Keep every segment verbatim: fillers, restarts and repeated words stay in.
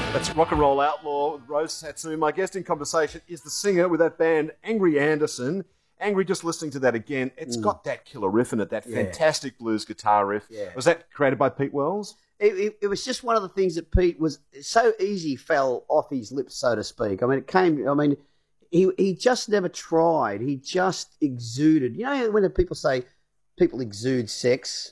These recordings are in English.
That's Rock and Roll Outlaw with Rose Satsuma. My guest in conversation is the singer with that band, Angry Anderson. Angry, just listening to that again, it's mm. got that killer riff in it, that yeah. fantastic blues guitar riff. Yeah. Was that created by Pete Wells? It, it, it was just one of the things that Pete was so easy fell off his lips, so to speak. I mean, it came, I mean, he he just never tried. He just exuded. You know, when people say people exude sex,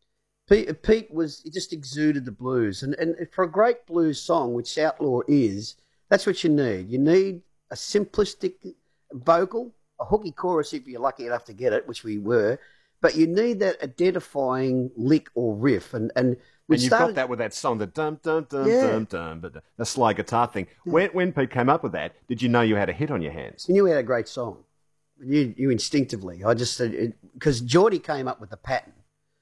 Pete, Pete was, he just exuded the blues. And, and for a great blues song, which Outlaw is, that's what you need. You need a simplistic vocal, a hooky chorus if you're lucky enough to get it, which we were, but you need that identifying lick or riff. And and, we and you've started, got that with that song, the dum dum dum yeah. dum dum, but the slide guitar thing. Yeah. When when Pete came up with that, did you know you had a hit on your hands? You knew we had a great song. You you instinctively. I just said, because Geordie came up with the pattern,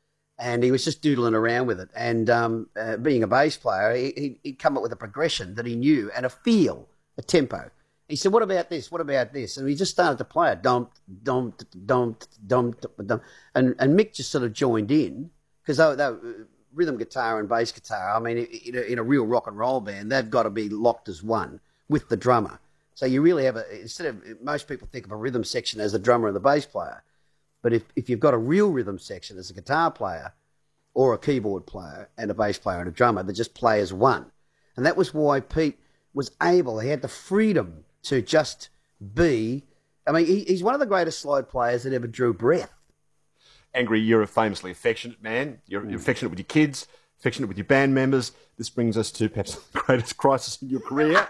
and he was just doodling around with it. And um, uh, being a bass player, he, he, he'd come up with a progression that he knew and a feel, a tempo. He said, what about this? What about this? And we just started to play it. Dump, dump, dump, dump, dump. And, and Mick just sort of joined in because they, they, rhythm guitar and bass guitar, I mean, in a, in a real rock and roll band, they've got to be locked as one with the drummer. So you really have a, instead of, most people think of a rhythm section as the drummer and the bass player. But if, if you've got a real rhythm section as a guitar player or a keyboard player and a bass player and a drummer, they just play as one. And that was why Pete was able, he had the freedom to just be, I mean, he, he's one of the greatest slide players that ever drew breath. Angry, you're a famously affectionate man. You're, mm. you're affectionate with your kids, affectionate with your band members. This brings us to perhaps the greatest crisis in your career.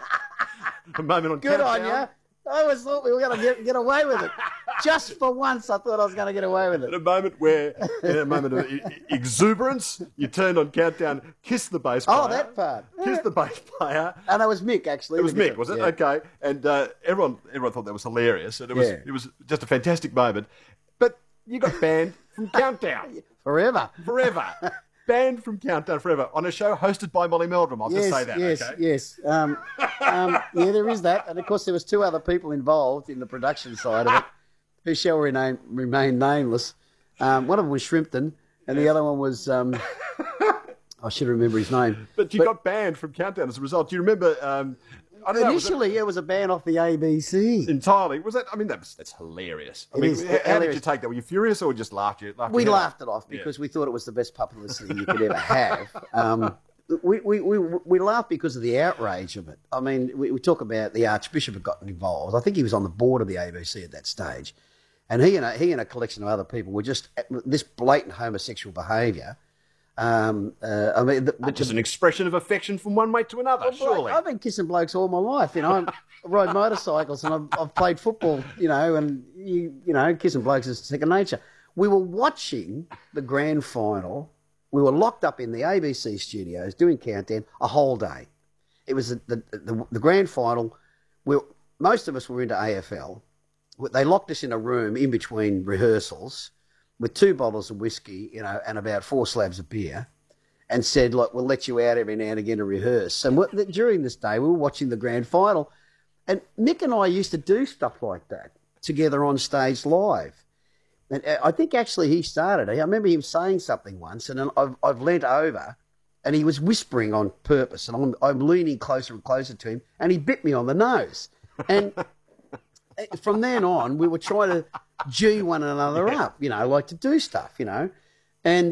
A moment on Good Countdown. on you. I always thought we were going to get, get away with it. Just for once, I thought I was going to get away with it. At a moment where, in a moment of exuberance, you turned on Countdown, kissed the bass player. Oh, that part. Kissed the bass player. And that was Mick, actually. It was Mick, was it? Yeah. Okay. And uh, everyone everyone thought that was hilarious. And it was, yeah. it was just a fantastic moment. But you got banned from Countdown. Forever. Forever. Banned from Countdown forever on a show hosted by Molly Meldrum. I'll yes, just say that, yes, okay? Yes, um, um, yeah, there is that. And, of course, there was two other people involved in the production side of it who shall remain, remain nameless. Um, one of them was Shrimpton, and yes. the other one was... Um, I should remember his name. But you but, got banned from Countdown as a result. Do you remember... Um, I don't Initially, know, yeah, it was a ban off the A B C. Entirely. Was that? I mean, that's that's hilarious. I it mean, is, how hilarious. did you take that? Were you furious or just laughed? You laughed we laughed it off because yeah. we thought it was the best publicity you could ever have. Um, we, we, we, we laughed because of the outrage of it. I mean, we, we talk about the Archbishop had gotten involved. I think he was on the board of the A B C at that stage. And he and a, he and a collection of other people were just this blatant homosexual behaviour. Um, uh, I mean, the, the, just an expression of affection from one mate to another, well, surely. I've been kissing blokes all my life, you know. I ride motorcycles and I've, I've played football, you know, and you, you know, kissing blokes is second nature. We were watching the grand final. We were locked up in the A B C studios doing Countdown a whole day. It was the the, the, the grand final. We most of us were into A F L. They locked us in a room in between rehearsals with two bottles of whiskey, you know, and about four slabs of beer, and said, look, we'll let you out every now and again to rehearse. And what, during this day, we were watching the grand final, and Mick and I used to do stuff like that together on stage live. And I think actually he started it. I remember him saying something once, and I've, I've leant over, and he was whispering on purpose, and I'm, I'm leaning closer and closer to him, and he bit me on the nose. And from then on, we were trying to G one another up, you know, like to do stuff, you know. And